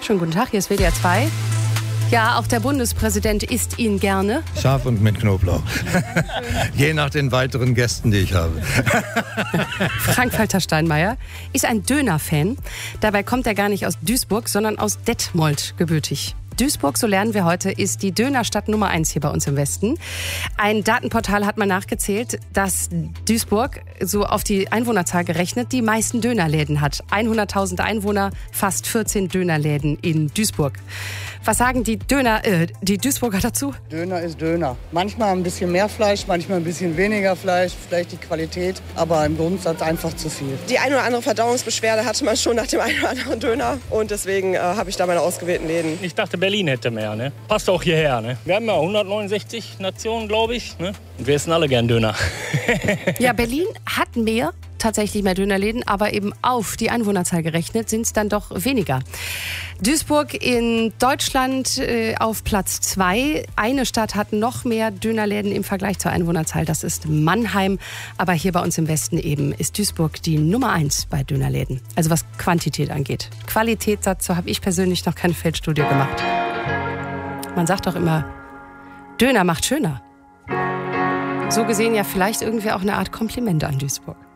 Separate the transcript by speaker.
Speaker 1: Schönen guten Tag, hier ist WDR 2. Ja, auch der Bundespräsident isst ihn gerne.
Speaker 2: Scharf und mit Knoblauch. Je nach den weiteren Gästen, die ich habe.
Speaker 1: Frank-Walter Steinmeier ist ein Döner-Fan. Dabei kommt er gar nicht aus Duisburg, sondern aus Detmold gebürtig. Duisburg, so lernen wir heute, ist die Dönerstadt Nummer 1 hier bei uns im Westen. Ein Datenportal hat mal nachgezählt, dass Duisburg so auf die Einwohnerzahl gerechnet die meisten Dönerläden hat. 100.000 Einwohner, fast 14 Dönerläden in Duisburg. Was sagen die Duisburger dazu?
Speaker 3: Döner ist Döner. Manchmal ein bisschen mehr Fleisch, manchmal ein bisschen weniger Fleisch, vielleicht die Qualität, aber im Grundsatz einfach zu viel.
Speaker 4: Die eine oder andere Verdauungsbeschwerde hatte man schon nach dem einen oder anderen Döner und deswegen habe ich da meine ausgewählten Läden.
Speaker 5: Ich dachte, Berlin hätte mehr, ne? Passt auch hierher, ne? Wir haben ja 169 Nationen, glaube ich, ne? Und wir essen alle gern Döner.
Speaker 1: Ja, Berlin hat tatsächlich mehr Dönerläden, aber eben auf die Einwohnerzahl gerechnet sind es dann doch weniger. Duisburg in Deutschland auf Platz 2. Eine Stadt hat noch mehr Dönerläden im Vergleich zur Einwohnerzahl, das ist Mannheim. Aber hier bei uns im Westen eben ist Duisburg die Nummer 1 bei Dönerläden. Also was Quantität angeht. Qualität, dazu habe ich persönlich noch keine Feldstudie gemacht. Man sagt doch immer, Döner macht schöner. So gesehen ja vielleicht irgendwie auch eine Art Kompliment an Duisburg.